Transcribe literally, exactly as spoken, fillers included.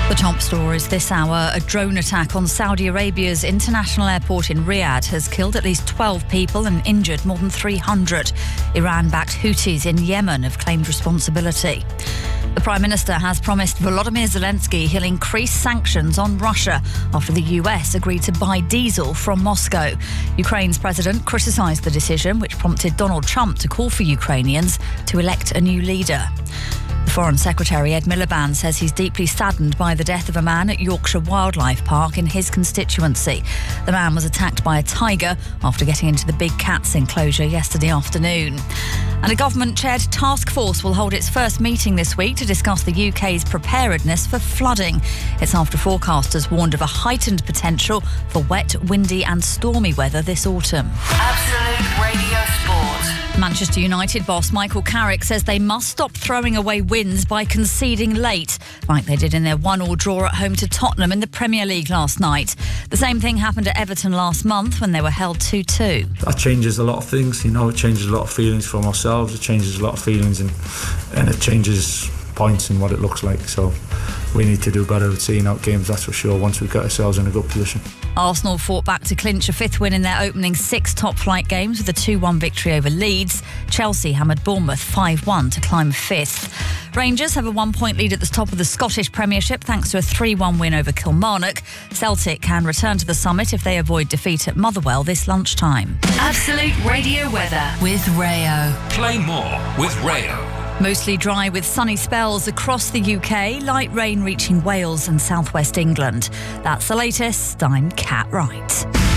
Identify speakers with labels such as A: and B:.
A: The top stories this hour. A drone attack on Saudi Arabia's international airport in Riyadh has killed at least twelve people and injured more than three hundred. Iran-backed Houthis in Yemen have claimed responsibility. The Prime Minister has promised Volodymyr Zelensky he'll increase sanctions on Russia after the U S agreed to buy diesel from Moscow. Ukraine's president criticised the decision, which prompted Donald Trump to call for Ukrainians to elect a new leader. The Foreign Secretary Ed Miliband says he's deeply saddened by the death of a man at Yorkshire Wildlife Park in his constituency. The man was attacked by a tiger after getting into the big cats enclosure yesterday afternoon. And a government-chaired task force will hold its first meeting this week to discuss the U K's preparedness for flooding. It's after forecasters warned of a heightened potential for wet, windy and stormy weather this autumn.
B: Absolute Radio Sport.
A: Manchester United boss Michael Carrick says they must stop throwing away wins by conceding late, like they did in their one-all draw at home to Tottenham in the Premier League last night. The same thing happened at Everton last month when they were held two two.
C: That changes a lot of things, you know, it changes a lot of feelings from ourselves, it changes a lot of feelings and, and it changes points and what it looks like. So we need to do better at seeing out games, that's for sure, once we've got ourselves in a good position.
A: Arsenal fought back to clinch a fifth win in their opening six top-flight games with a two one victory over Leeds. Chelsea hammered Bournemouth five one to climb fifth. Rangers have a one-point lead at the top of the Scottish Premiership thanks to a three one win over Kilmarnock. Celtic can return to the summit if they avoid defeat at Motherwell this lunchtime.
B: Absolute Radio weather with Rayo.
D: Play more with Rayo.
A: Mostly dry with sunny spells across the U K, light rain reaching Wales and southwest England. That's the latest. I'm Kat Wright.